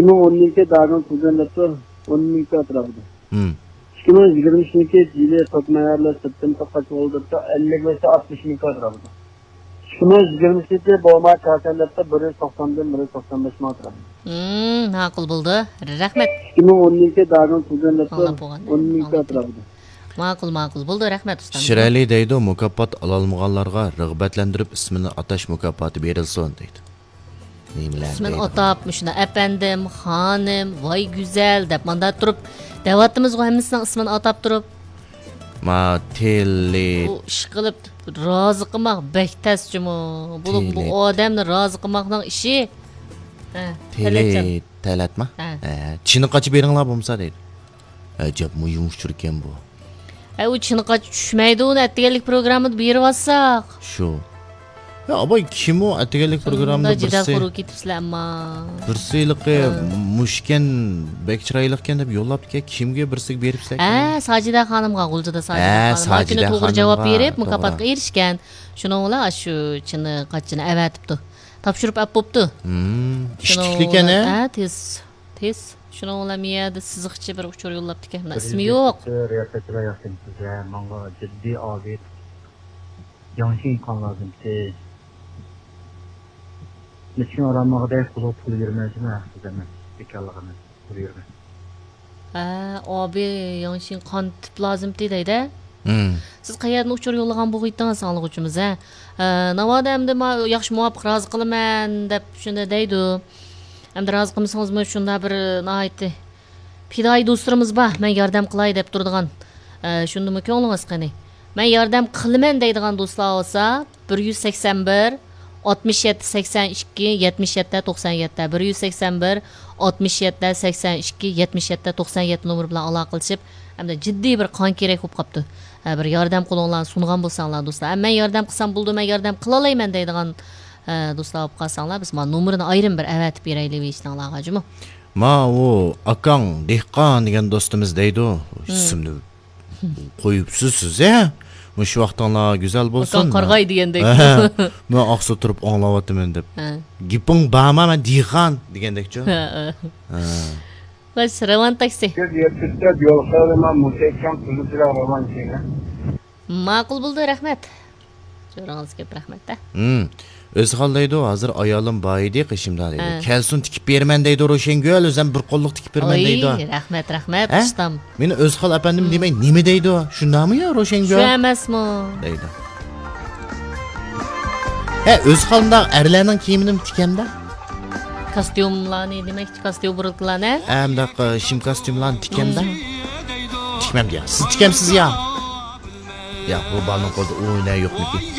2012 dargın tuzlanıptı 10.000 atrafında. 2022 yılı topmayarla sıttım kaç oldu da 50 ve 60.000 atrafında. 2022 boğma çarşanlıkta 190'dan 195 atrafında. Ma'qul bo'ldi. Rahmat. 2012 dargın tuzlanıptı 10.000 atrafında. Ma'qul bo'ldi. Rahmat ustam. Shirali deydi, mukofot ololmaganlarga rag'batlantirib ismini atash mukofoti berilsin deydi. İsmini atap, shuna efendim, xonim, voy güzel deb manda turib, davatimiz hammasinin ismini atap turib. Ma tele. Bu ish qilib rozi qilmoq bek tasjimi. Bu odamni rozi qilmoqning ishi. Tele talatma. Chini qochib beringlar bo'lmasa deydi. Ajab yumushchur ekan bu. U chini qochib tushmaydi, uni atganlik programmada berib olsak. Shu. Ya aboy kim o atganlik programmada jidal qurib ketibsizlar ammo. Birsilikqa mushkan bek chiroyliqkan deb yo'llabdi, kimga birsilik beribsak? Sajida xonimga, G'uljida Sajida xonim. To'g'ri javob berib, mukofotga erishgan. Shuning bilan shu chini qochini avatibdi. Topshirib olib bo'pti. Ishtiklikan tez. Shuning bilan miyada siziqchi bir uchur yo'llabdi ekan. Ismi yo'q. Riyosatchilar yaxshi sizga, menga jiddiy obid. Yanşin kan lazım ki. Niçin aramağda kulüp yürümezsin aslında bekarlığını yürüme. Abi yanşin kan tip lazım deydi. Siz qayerdan uchur yo'llagan bo'g'iydan sog'liq uchunmiz ha. Navoda hamda yaxshi muvofiq rozi qilaman deb shunda deydi. Hamda rozi qilmasangizmi shunda bir nihoyatda fidoyi do'stlarimiz bor, men yordam qilay deb turadigan. Shundimi ko'nglingiz qani? Men yordam qilaman deydigan do'stlar olsa 181 67 82 77 97 181 67 82 77 97 nomer bilan aloqa qilishib, hamda jiddiy bir qon kerak bo'lib qopti. Bir yordam qo'linglarni sungan bo'lsanglar do'stlar, men yordam qilsam bo'ldi, men yordam qila olayman deydigan do'stlar olib qolsanglar, biz mana nomerini ayrim bir avatib beraylik deyishinglarga jumi. Ma o akang dehqon degan do'stimiz deydi, ismini qo'yibsiz siz-a? Mush vaqtinglar go'zal bo'lsin. Akang qarg'ay degandek. Men oqsa turib anglayapman deb. Giping bama men dehqon degandek-chi. Bas Ravan taksi. Ma'qul bo'ldi, rahmat. So'rag'ingizga rahmat-da. O'z holdaydi, hozir ayolim boyidi qishimda deydi. Kelsin tikib berman deydi Ro'shangul, o'zim bir qo'lliq tikib berman deydi. Rahmat, ustam. Meni o'z hol apandim demay, nima deydi? Shundami yo Ro'shangul? Shu emasmi? deydi. O'z holimda erlarning kiyimini tikanda? Kostyumlarni demakchi, kostyum burqlarni? Hamda shim kostyumlarni tikanda? Tikmam deya. Siz tikamsiz ya. Ya, bu balning qo'lda o'ynay yo'qmiki?